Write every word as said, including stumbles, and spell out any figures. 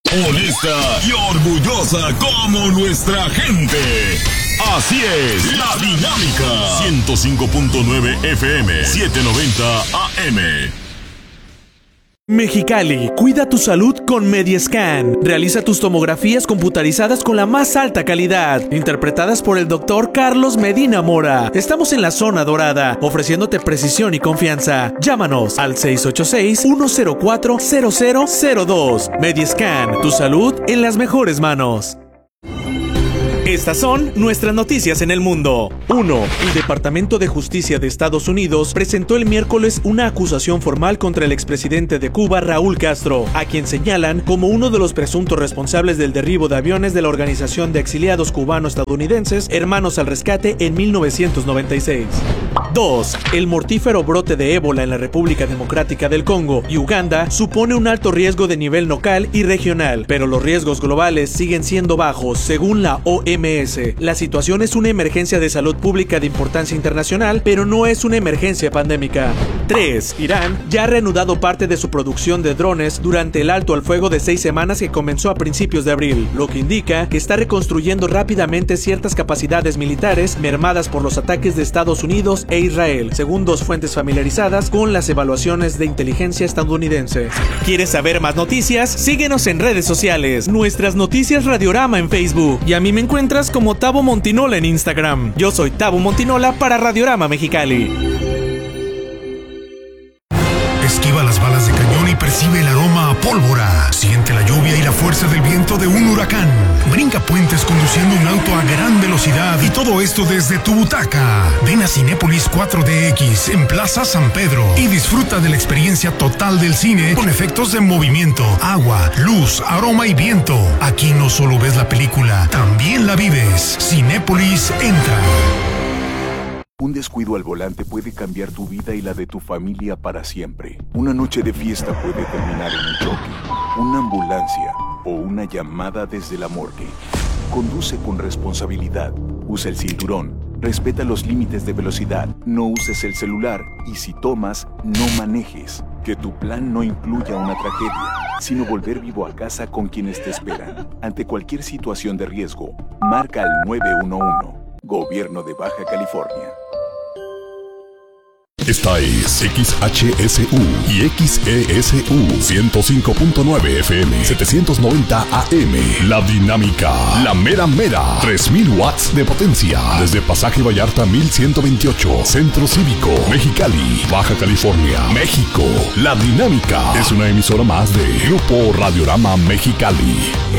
honesta y orgullosa como nuestra gente. Así es, La Dinámica. ciento cinco punto nueve F M, setecientos noventa A M. Mexicali, cuida tu salud con Mediascan. Realiza tus tomografías computarizadas con la más alta calidad, interpretadas por el doctor Carlos Medina Mora. Estamos en la zona dorada, ofreciéndote precisión y confianza. Llámanos al seis ocho seis, uno cero cuatro, cero cero cero dos. Mediascan, tu salud en las mejores manos. Estas son nuestras noticias en el mundo. uno. El Departamento de Justicia de Estados Unidos presentó el miércoles una acusación formal contra el expresidente de Cuba, Raúl Castro, a quien señalan como uno de los presuntos responsables del derribo de aviones de la Organización de Exiliados Cubano-Estadounidenses Hermanos al Rescate en mil novecientos noventa y seis. dos. El mortífero brote de ébola en la República Democrática del Congo y Uganda supone un alto riesgo de nivel local y regional, pero los riesgos globales siguen siendo bajos, según la O M S. La situación es una emergencia de salud pública de importancia internacional, pero no es una emergencia pandémica. tres. Irán ya ha reanudado parte de su producción de drones durante el alto al fuego de seis semanas que comenzó a principios de abril, lo que indica que está reconstruyendo rápidamente ciertas capacidades militares mermadas por los ataques de Estados Unidos e Israel, según dos fuentes familiarizadas con las evaluaciones de inteligencia estadounidense. ¿Quieres saber más noticias? Síguenos en redes sociales. Nuestras noticias Radiorama en Facebook. Y a mí me encuentras como Tabo Montinola en Instagram. Yo soy Tabo Montinola para Radiorama Mexicali. Esquiva las balas de cañón y percibe el aroma a pólvora. Siente la lluvia y la fuerza del viento de un huracán. Brinca puentes conduciendo un auto a gran velocidad y todo esto desde tu butaca. Ven a Cinépolis cuatro D X en Plaza San Pedro y disfruta de la experiencia total del cine con efectos de movimiento, agua, luz, aroma y viento. Aquí no solo ves la película, también la vives. Cinépolis entra. Un descuido al volante puede cambiar tu vida y la de tu familia para siempre. Una noche de fiesta puede terminar en un choque, una ambulancia o una llamada desde la morgue. Conduce con responsabilidad. Usa el cinturón. Respeta los límites de velocidad. No uses el celular. Y si tomas, no manejes. Que tu plan no incluya una tragedia, sino volver vivo a casa con quienes te esperan. Ante cualquier situación de riesgo, marca al nueve uno uno. Gobierno de Baja California. Esta es X H S U y X E S U ciento cinco punto nueve F M, setecientos noventa A M. La Dinámica, la mera mera, tres mil watts de potencia. Desde Pasaje Vallarta mil ciento veintiocho, Centro Cívico, Mexicali, Baja California, México. La Dinámica es una emisora más de Grupo Radiorama Mexicali.